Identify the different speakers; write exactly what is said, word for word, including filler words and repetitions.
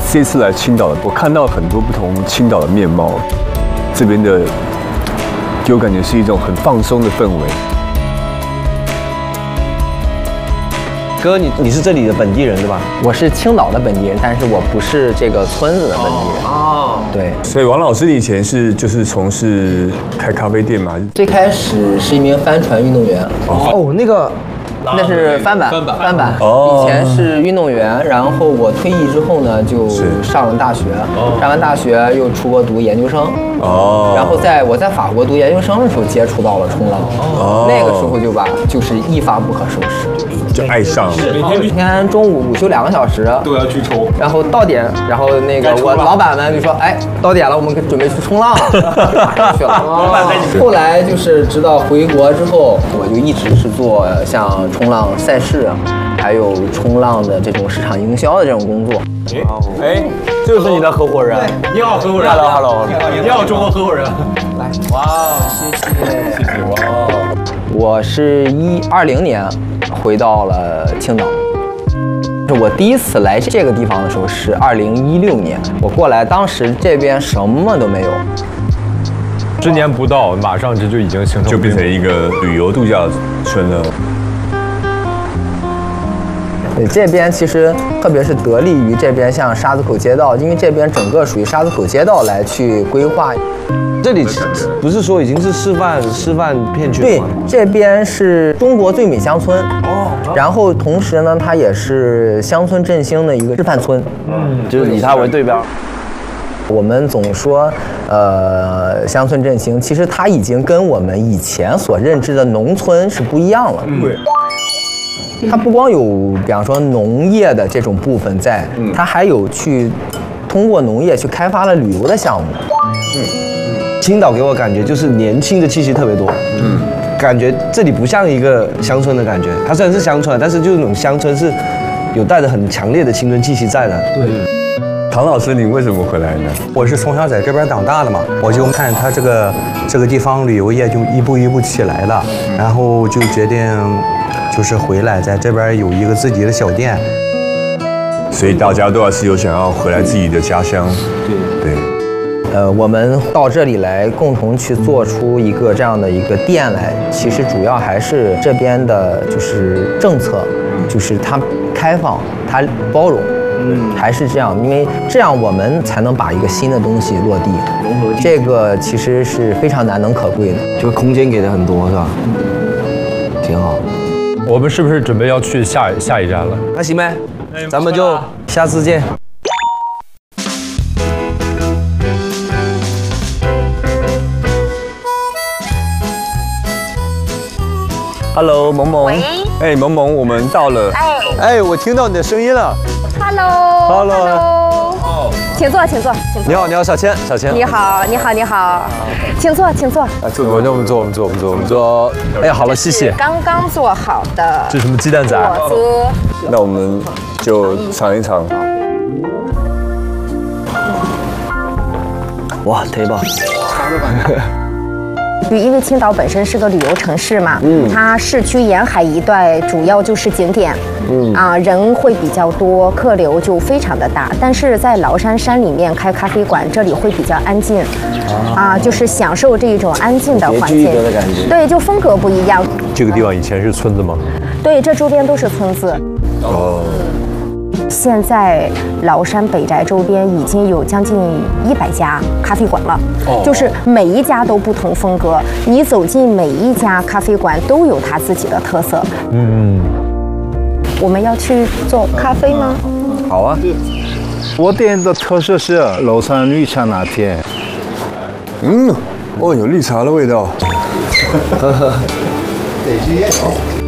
Speaker 1: 这次来青岛，我看到很多不同青岛的面貌，这边的给我感觉是一种很放松的氛围。
Speaker 2: 哥，你你是这里的本地人对吧？
Speaker 3: 我是青岛的本地人，但是我不是这个村子的本地人。哦，对。
Speaker 1: 所以王老师以前是就是从事开咖啡店嘛？
Speaker 3: 最开始是一名帆船运动员。
Speaker 2: 哦，那个。
Speaker 3: 那是帆板，
Speaker 4: 帆板，
Speaker 3: 帆板。
Speaker 1: 哦，
Speaker 3: 以前是运动员，然后我退役之后呢，就上了大学，上完大学又出国读研究生。哦，然后在我在法国读研究生的时候接触到了冲浪，哦，那个时候就把就是一发不可收拾，
Speaker 1: 就爱上了。
Speaker 3: 每天中午午休两个小时
Speaker 4: 都要去冲，
Speaker 3: 然后到点，然后那个我老板们就说，哎，到点了，我们准备去冲浪了，去了。后来就是直到回国之后，我就一直是做像冲浪赛事，还有冲浪的这种市场营销的这种工作。
Speaker 2: 哎，这就是你的合伙人。
Speaker 4: 你好，合伙人。
Speaker 2: Hello Hello，
Speaker 4: 你好，中国合伙人。
Speaker 3: 来，哇，谢谢，谢谢，哇。我是一二零年回到了青岛。我第一次来这个地方的时候是二零一六年，我过来当时这边什么都没有。
Speaker 5: 十年不到，马上这就已经形成，
Speaker 1: 就变成一个旅游度假村了。
Speaker 3: 对，这边其实特别是得力于这边像沙子口街道，因为这边整个属于沙子口街道来去规划。
Speaker 2: 这里不是说已经是示范示范片区了吗？
Speaker 3: 对，这边是中国最美乡村哦，然后同时呢，它也是乡村振兴的一个示范村，
Speaker 2: 嗯，就是以它为对标。
Speaker 3: 我们总说，呃，乡村振兴，其实它已经跟我们以前所认知的农村是不一样了。对。它不光有，比方说农业的这种部分在，它还有去通过农业去开发了旅游的项目。
Speaker 2: 嗯，青岛给我感觉就是年轻的气息特别多。嗯，感觉这里不像一个乡村的感觉，它虽然是乡村，但是就是那种乡村是有带着很强烈的青春气息在的。对。
Speaker 1: 唐老师，你为什么回来呢？
Speaker 6: 我是从小在这边长大的嘛，我就看他这个这个地方旅游业就一步一步起来了，然后就决定就是回来，在这边有一个自己的小店。
Speaker 1: 所以大家都还是有想要回来自己的家乡。对对。
Speaker 3: 呃，我们到这里来共同去做出一个这样的一个店来，其实主要还是这边的就是政策，就是它开放，它包容。嗯，还是这样，因为这样我们才能把一个新的东西落地，融合。这个其实是非常难能可贵的，
Speaker 2: 这个空间给的很多，是吧？挺好。
Speaker 5: 我们是不是准备要去下下一站了？
Speaker 2: 那行呗，咱们就下次见。Hello， 萌萌。
Speaker 7: 喂。
Speaker 1: 哎，萌萌，我们到了。
Speaker 7: 哎。
Speaker 2: 哎，我听到你的声音了。
Speaker 7: Hello，Hello， 请坐，请坐，请坐。
Speaker 2: 你好，你好，小千，小千。
Speaker 7: 你好，你好，你好，请坐，请坐。
Speaker 2: 啊，坐，我们坐，我们坐，我们坐，我们坐。哎，好了，谢谢。
Speaker 7: 刚刚做好的。
Speaker 5: 这是什么鸡蛋仔？
Speaker 7: 果子。
Speaker 1: 那我们就尝一尝。
Speaker 2: 哇，忒棒！
Speaker 7: 因为青岛本身是个旅游城市嘛，嗯，它市区沿海一带主要就是景点，嗯啊，人会比较多，客流就非常的大。但是在崂山山里面开咖啡馆，这里会比较安静，啊，就是享受这种安静的环境，
Speaker 2: 的感觉。
Speaker 7: 对，就风格不一样。
Speaker 5: 这个地方以前是村子吗？
Speaker 7: 对，这周边都是村子。哦。现在崂山北宅周边已经有将近一百家咖啡馆了，哦，就是每一家都不同风格，你走进每一家咖啡馆都有它自己的特色。嗯，我们要去做咖啡吗？
Speaker 2: 好啊。
Speaker 8: 我店的特色是崂山绿茶拿铁。
Speaker 1: 嗯，哦，有绿茶的味道。
Speaker 2: 呵呵。